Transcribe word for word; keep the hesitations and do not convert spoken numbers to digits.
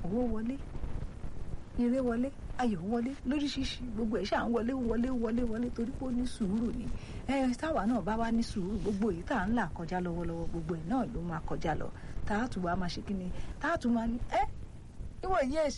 owó wọlé ire wọlé ayọ̀ wọlé lóríṣiríṣi gbogbo ẹ̀ ṣáà ń wọlé wọlé wọlé wọlé torí pé ó ní sùúrù ni ẹ táwa náà bá wá ní sùúrù gbogbo èyí tá à ń là kọjá lọ́wọ́lọ́wọ́ gbogbo ẹ̀ náà ló máa kọjá lọ tá a tún wá máa ṣe kí ni tá a tún máa ní ẹ ìwọ yìí ẹ̀